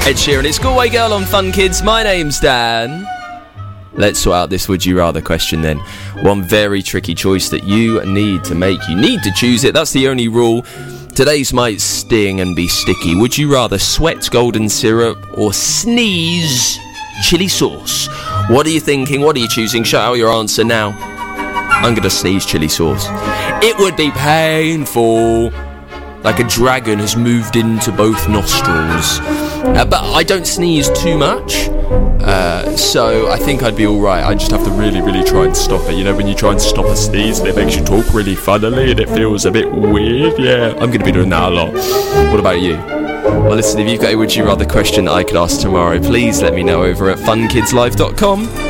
Ed Sheeran, it's Galway Girl on Fun Kids. My name's Dan. Let's sort out this would you rather question then. One very tricky choice that you need to make. You need to choose it. That's the only rule. Today's might sting and be sticky. Would you rather sweat golden syrup or sneeze chili sauce? What are you thinking? What are you choosing? Shout out your answer now. I'm going to sneeze chili sauce. It would be painful. Like a dragon has moved into both nostrils. But I don't sneeze too much. So I think I'd be alright. I just have to really, really try and stop it. You know, when you try and stop a sneeze and it makes you talk really funnily and it feels a bit weird. Yeah, I'm going to be doing that a lot. What about you? Well, listen, if you've got a would you rather question that I could ask tomorrow, please let me know over at funkidslive.com.